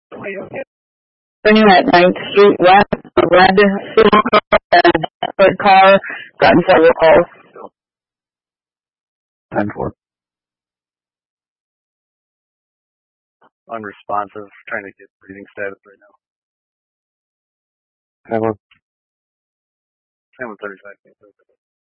Turning at 9th Street West, a red silver and hood car, gotten several calls. 10-4. Unresponsive, trying to get breathing status right now. 10-1. 10-35.